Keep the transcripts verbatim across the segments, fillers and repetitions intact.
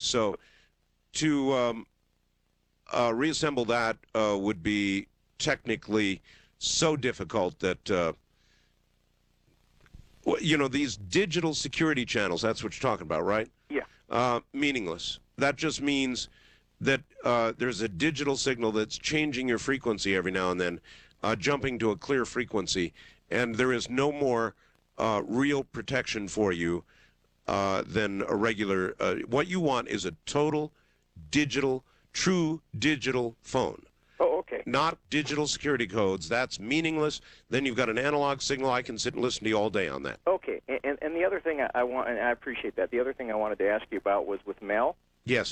So to um, uh, reassemble that uh, would be technically so difficult that, uh, you know, these digital security channels, that's what you're talking about, right? Yeah. Uh, meaningless. That just means that uh, there's a digital signal that's changing your frequency every now and then, uh, jumping to a clear frequency, and there is no more uh, real protection for you uh, than a regular. Uh, what you want is a total digital, true digital phone. Oh, okay. Not digital security codes. That's meaningless. Then you've got an analog signal. I can sit and listen to you all day on that. Okay. And, and the other thing I, I want, and I appreciate that, the other thing I wanted to ask you about was with Mel. Yes.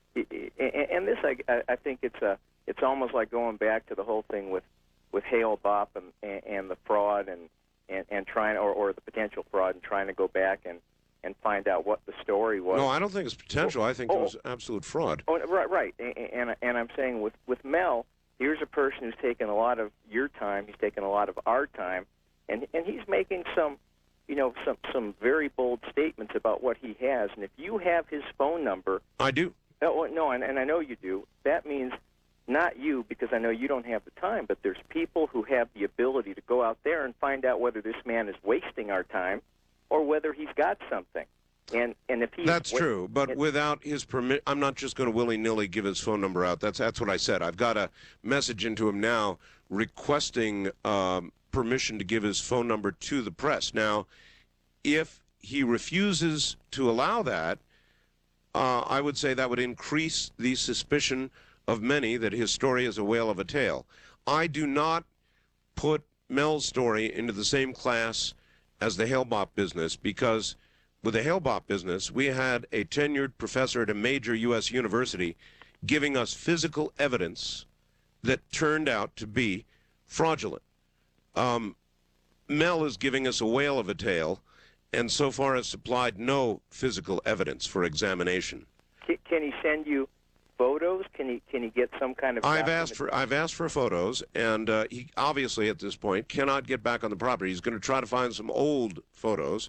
And this, I, I think it's a, it's almost like going back to the whole thing with, with Hale Bopp and, and the fraud and, and, and trying, or, or the potential fraud, and trying to go back and, and find out what the story was. No, I don't think it's potential. Oh, I think oh, it was absolute fraud. Oh, right, right. And, and, and I'm saying with, with Mel, here's a person who's taken a lot of your time, he's taken a lot of our time, and, and he's making some, you know, some, some very bold statements about what he has. And if you have his phone number... I do. Oh, no, and, and I know you do. That means not you, because I know you don't have the time, but there's people who have the ability to go out there and find out whether this man is wasting our time or whether he's got something. And and if he That's true, but it, without his permit, I'm not just going to willy-nilly give his phone number out. That's that's what I said. I've got a message into him now requesting um, permission to give his phone number to the press. Now, if he refuses to allow that, uh, I would say that would increase the suspicion of many that his story is a whale of a tale. I do not put Mel's story into the same class as the Hale Bopp business, because with the Hale Bopp business, we had a tenured professor at a major U S university giving us physical evidence that turned out to be fraudulent. Um, Mel is giving us a whale of a tale, and so far has supplied no physical evidence for examination. Can he send you photos? Can he can he get some kind of? I've asked for I've asked for photos, and uh, he obviously at this point cannot get back on the property. He's going to try to find some old photos,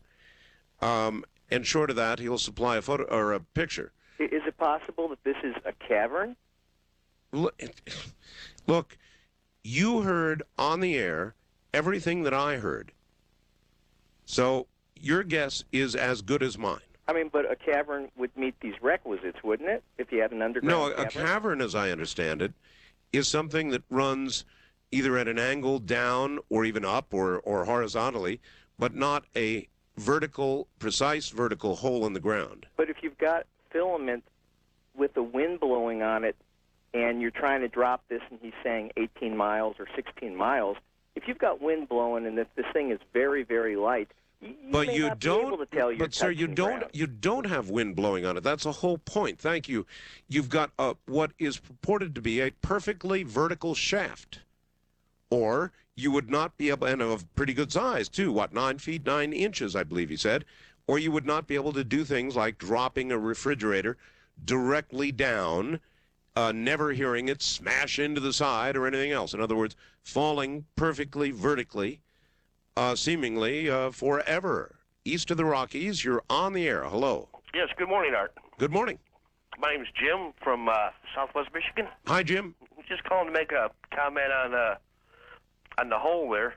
um, and short of that, he'll supply a photo or a picture. Is it possible that this is a cavern? Look, look, you heard on the air everything that I heard, so your guess is as good as mine. I mean, but a cavern would meet these requisites, wouldn't it, if you had an underground No, a cavern? cavern, as I understand it, is something that runs either at an angle down or even up or, or horizontally, but not a vertical, precise vertical hole in the ground. But if you've got filament with the wind blowing on it and you're trying to drop this and he's saying eighteen miles or sixteen miles, if you've got wind blowing and if this thing is very, very light, You but may you not don't. be able to tell you're but sir, you touching don't. ground. You don't have wind blowing on it. That's the whole point. Thank you. You've got a, what is purported to be a perfectly vertical shaft, or you would not be able, and of pretty good size too. What, nine feet nine inches, I believe he said, or you would not be able to do things like dropping a refrigerator directly down, uh, never hearing it smash into the side or anything else. In other words, falling perfectly vertically. Uh, seemingly uh, forever. East of the Rockies, you're on the air. Hello. Yes, good morning, Art. Good morning. My name is Jim from uh, Southwest Michigan. Hi, Jim. Just calling to make a comment on uh, on the hole there.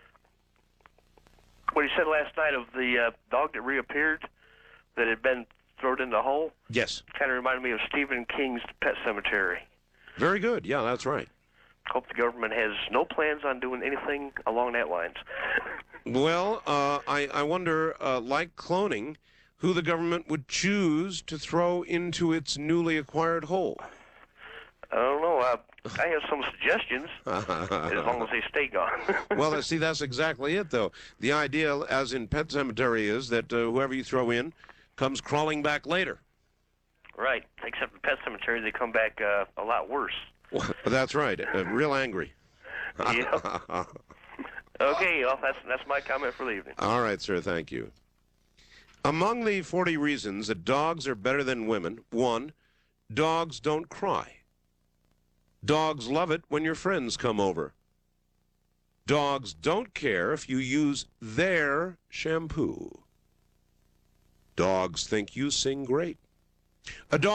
What he said last night of the uh, dog that reappeared that had been thrown in the hole. Yes. Kind of reminded me of Stephen King's Pet Cemetery. Very good. Yeah, that's right. Hope the government has no plans on doing anything along that lines. Well, uh, I, I wonder, uh, like cloning, who the government would choose to throw into its newly acquired hole. I don't know. Uh, I have some suggestions, as long as they stay gone. Well, see, that's exactly it, though. The idea, as in Pet Cemetery, is that uh, whoever you throw in comes crawling back later. Right. Except in Pet Cemetery, they come back uh, a lot worse. Well, that's right. Uh, real angry. Yeah. Okay, well, that's, that's my comment for the evening. All right, sir. Thank you. Among the forty reasons that dogs are better than women, one, dogs don't cry. Dogs love it when your friends come over. Dogs don't care if you use their shampoo. Dogs think you sing great. A dog